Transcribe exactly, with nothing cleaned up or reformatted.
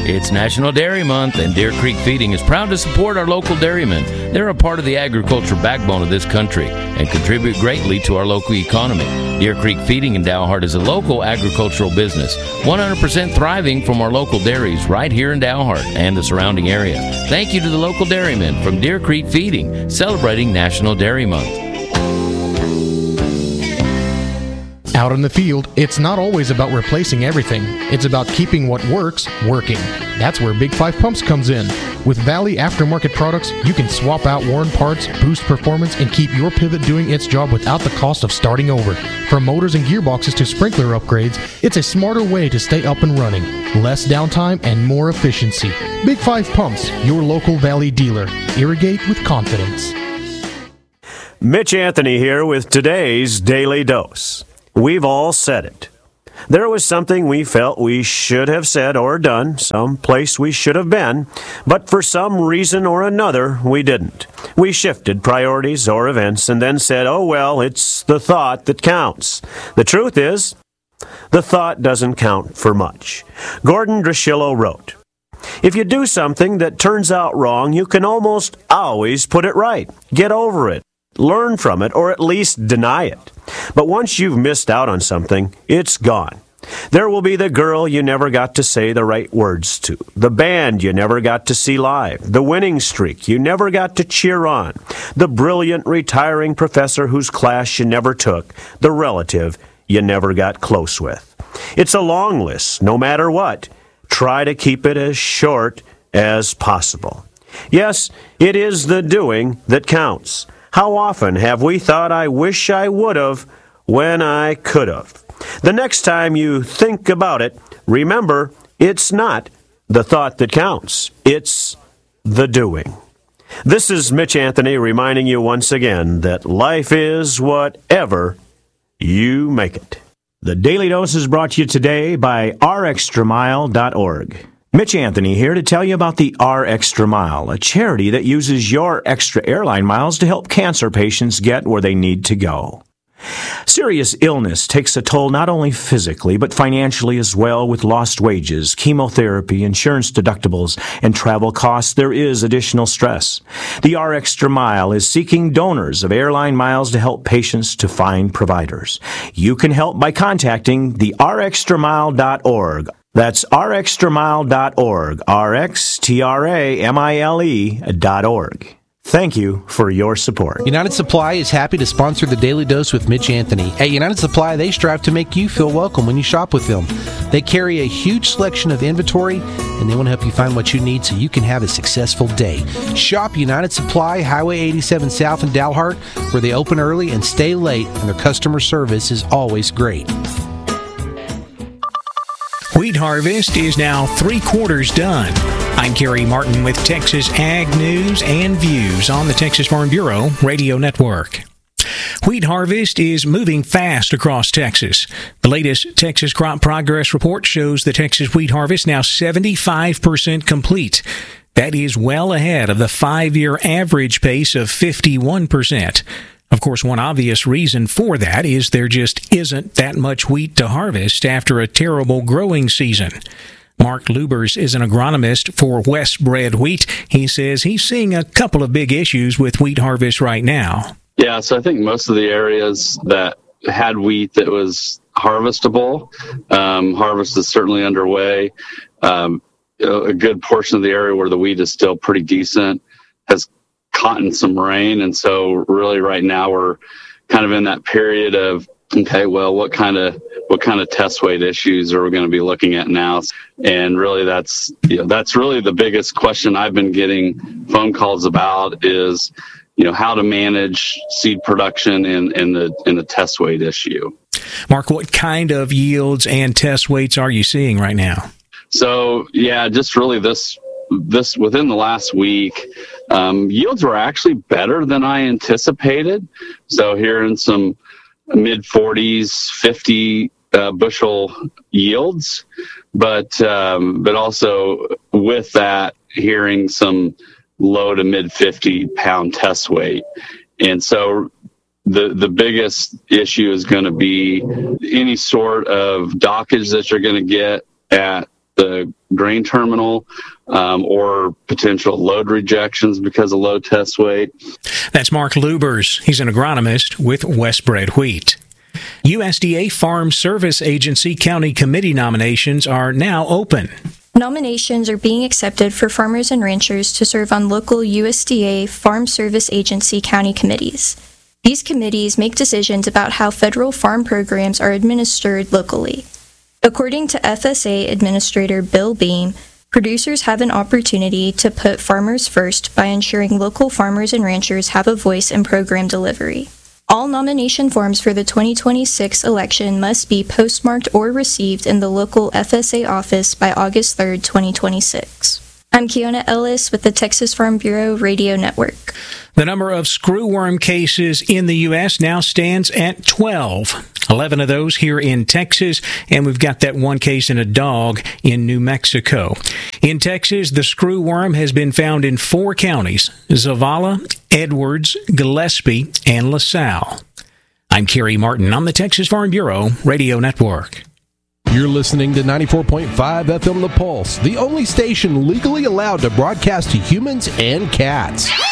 It's National Dairy Month, and Deer Creek Feeding is proud to support our local dairymen. They're a part of the agriculture backbone of this country and contribute greatly to our local economy. Deer Creek Feeding in Dalhart is a local agricultural business, one hundred percent thriving from our local dairies right here in Dalhart and the surrounding area. Thank you to the local dairymen from Deer Creek Feeding, celebrating National Dairy Month. Out in the field, it's not always about replacing everything. It's about keeping what works, working. That's where Big Five Pumps comes in. With Valley aftermarket products, you can swap out worn parts, boost performance, and keep your pivot doing its job without the cost of starting over. From motors and gearboxes to sprinkler upgrades, it's a smarter way to stay up and running. Less downtime and more efficiency. Big Five Pumps, your local Valley dealer. Irrigate with confidence. Mitch Anthony here with today's Daily Dose. We've all said it. There was something we felt we should have said or done, some place we should have been, but for some reason or another, we didn't. We shifted priorities or events and then said, oh, well, it's the thought that counts. The truth is, the thought doesn't count for much. Gordon Drusilla wrote, if you do something that turns out wrong, you can almost always put it right. Get over it. Learn from it, or at least deny it. But once you've missed out on something, it's gone. There will be the girl you never got to say the right words to, the band you never got to see live, the winning streak you never got to cheer on, the brilliant retiring professor whose class you never took, the relative you never got close with. It's a long list, no matter what. Try to keep it as short as possible. Yes, it is the doing that counts. How often have we thought, I wish I would have, when I could have? The next time you think about it, remember, it's not the thought that counts. It's the doing. This is Mitch Anthony reminding you once again that life is whatever you make it. The Daily Dose is brought to you today by r extra mile dot org. Mitch Anthony here to tell you about the R Extra Mile, a charity that uses your extra airline miles to help cancer patients get where they need to go. Serious illness takes a toll not only physically, but financially as well. With lost wages, chemotherapy, insurance deductibles, and travel costs, there is additional stress. The R Extra Mile is seeking donors of airline miles to help patients to find providers. You can help by contacting the r extra mile dot org. That's r extra mile dot org, R X T R A M I L E dot org. Thank you for your support. United Supply is happy to sponsor the Daily Dose with Mitch Anthony. At United Supply, they strive to make you feel welcome when you shop with them. They carry a huge selection of inventory, and they want to help you find what you need so you can have a successful day. Shop United Supply, Highway eighty-seven South in Dalhart, where they open early and stay late, and their customer service is always great. Wheat harvest is now three quarters done. I'm Kerry Martin with Texas Ag News and Views on the Texas Farm Bureau Radio Network. Wheat harvest is moving fast across Texas. The latest Texas Crop Progress Report shows the Texas wheat harvest now seventy-five percent complete. That is well ahead of the five-year average pace of fifty-one percent. Of course, one obvious reason for that is there just isn't that much wheat to harvest after a terrible growing season. Mark Lubers is an agronomist for Westbred Wheat. He says he's seeing a couple of big issues with wheat harvest right now. Yeah, so I think most of the areas that had wheat that was harvestable, um, harvest is certainly underway. Um, a good portion of the area where the wheat is still pretty decent has caught in some rain, and so really right now we're kind of in that period of, okay, well, what kind of what kind of test weight issues are we going to be looking at now? And really that's you know that's really the biggest question I've been getting phone calls about is, you know, how to manage seed production in, in the in the test weight issue. Mark, what kind of yields and test weights are you seeing right now? So yeah, just really this this within the last week, um, yields were actually better than I anticipated. So hearing some mid forties, fifty uh, bushel yields, but um, but also with that, hearing some low to mid fifty pound test weight. And so the the biggest issue is going to be any sort of dockage that you're going to get at the grain terminal um, or potential load rejections because of low test weight. That's Mark Lubers. He's an agronomist with Westbred Wheat. U S D A Farm Service Agency County Committee nominations are now open. Nominations are being accepted for farmers and ranchers to serve on local U S D A Farm Service Agency county committees. These committees make decisions about how federal farm programs are administered locally. According to F S A Administrator Bill Beam, producers have an opportunity to put farmers first by ensuring local farmers and ranchers have a voice in program delivery. All nomination forms for the twenty twenty-six election must be postmarked or received in the local F S A office by August third, twenty twenty-six. I'm Kiona Ellis with the Texas Farm Bureau Radio Network. The number of screwworm cases in the U S now stands at twelve. eleven of those here in Texas, and we've got that one case in a dog in New Mexico. In Texas, the screwworm has been found in four counties: Zavala, Edwards, Gillespie, and LaSalle. I'm Kerry Martin on the Texas Farm Bureau Radio Network. You're listening to ninety-four point five F M The Pulse, the only station legally allowed to broadcast to humans and cats.